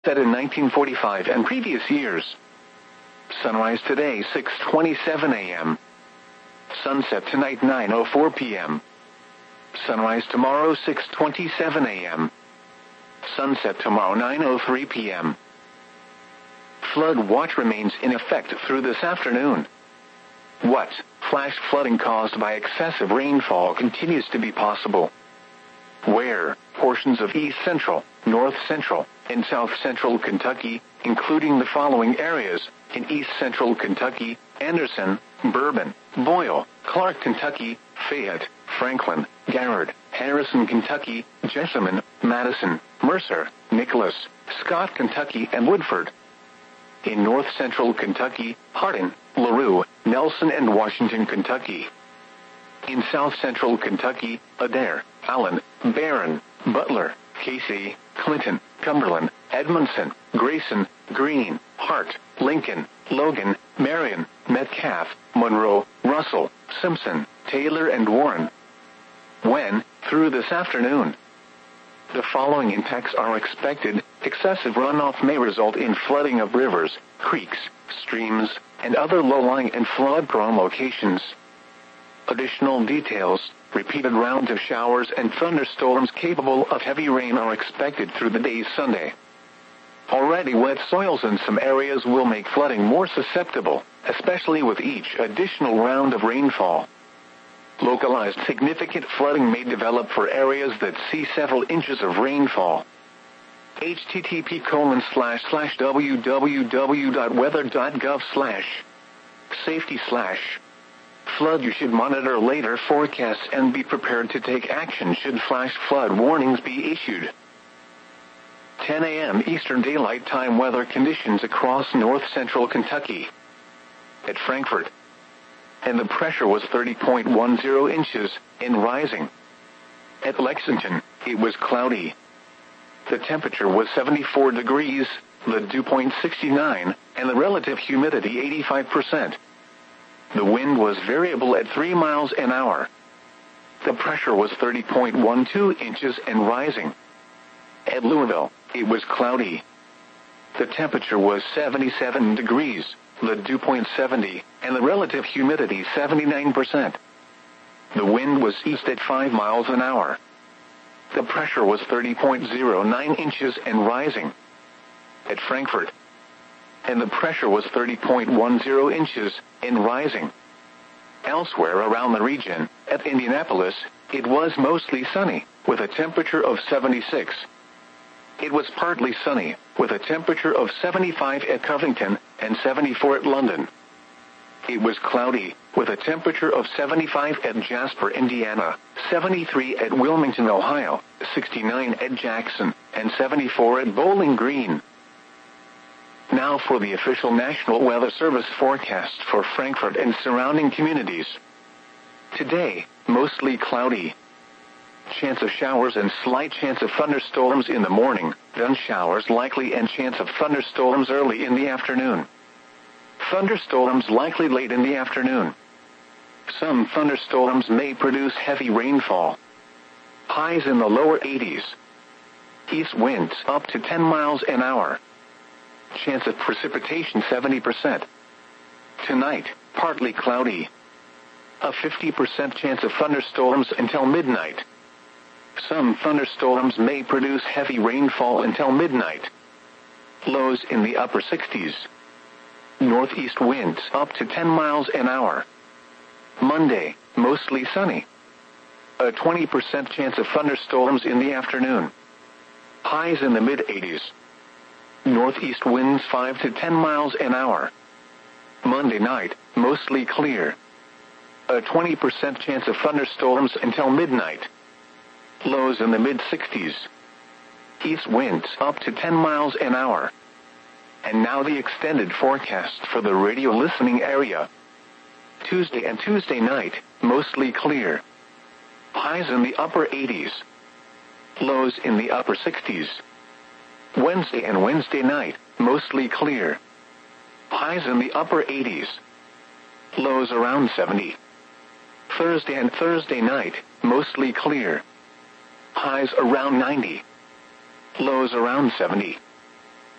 Set in 1945 and previous years. Sunrise today 6:27 a.m. Sunset tonight 9:04 p.m. Sunrise tomorrow 6:27 a.m. Sunset tomorrow 9:03 p.m. Flood watch remains in effect through this afternoon. What? Flash flooding caused by excessive rainfall continues to be possible. Where? Portions of East Central, North Central, and South Central Kentucky, including the following areas: in East Central Kentucky, Anderson, Bourbon, Boyle, Clark, Kentucky, Fayette, Franklin, Garrard, Harrison, Kentucky, Jessamine, Madison, Mercer, Nicholas, Scott, Kentucky, and Woodford. In North Central Kentucky, Hardin, LaRue, Nelson, and Washington, Kentucky. In South Central Kentucky, Adair, Allen, Barron, Butler, Casey, Clinton, Cumberland, Edmondson, Grayson, Greene, Hart, Lincoln, Logan, Marion, Metcalf, Monroe, Russell, Simpson, Taylor, and Warren. When? Through this afternoon. The following impacts are expected. Excessive runoff may result in flooding of rivers, creeks, streams, and other low-lying and flood-prone locations. Additional details: repeated rounds of showers and thunderstorms capable of heavy rain are expected through the day Sunday. Already wet soils in some areas will make flooding more susceptible, especially with each additional round of rainfall. Localized significant flooding may develop for areas that see several inches of rainfall. http://www.weather.gov/safety/ flood. You should monitor later forecasts and be prepared to take action should flash flood warnings be issued. 10 a.m. Eastern Daylight Time weather conditions across North Central Kentucky. At Frankfort. And the pressure was 30.10 inches, and rising. At Lexington, it was cloudy. The temperature was 74 degrees, the dew point 69, and the relative humidity 85%. The wind was variable at 3 miles an hour. The pressure was 30.12 inches and rising. At Louisville, it was cloudy. The temperature was 77 degrees, the dew point 70, and the relative humidity 79%. The wind was east at 5 miles an hour. The pressure was 30.09 inches and rising. At Frankfort. And the pressure was 30.10 inches and rising. Elsewhere around the region, at Indianapolis, it was mostly sunny, with a temperature of 76. It was partly sunny, with a temperature of 75 at Covington and 74 at London. It was cloudy, with a temperature of 75 at Jasper, Indiana, 73 at Wilmington, Ohio, 69 at Jackson, and 74 at Bowling Green. Now for the official National Weather Service forecast for Frankfort and surrounding communities. Today, mostly cloudy. Chance of showers and slight chance of thunderstorms in the morning, then showers likely and chance of thunderstorms early in the afternoon. Thunderstorms likely late in the afternoon. Some thunderstorms may produce heavy rainfall. Highs in the lower 80s. East winds up to 10 miles an hour. Chance of precipitation 70%. Tonight, partly cloudy. A 50% chance of thunderstorms until midnight. Some thunderstorms may produce heavy rainfall until midnight. Lows in the upper 60s. Northeast winds up to 10 miles an hour. Monday, mostly sunny. A 20% chance of thunderstorms in the afternoon. Highs in the mid-80s. Northeast winds 5 to 10 miles an hour. Monday night, mostly clear. A 20% chance of thunderstorms until midnight. Lows in the mid-60s. East winds up to 10 miles an hour. And now the extended forecast for the radio listening area. Tuesday and Tuesday night, mostly clear. Highs in the upper 80s. Lows in the upper 60s. Wednesday and Wednesday night, mostly clear. Highs in the upper 80s. Lows around 70. Thursday and Thursday night, mostly clear. Highs around 90. Lows around 70.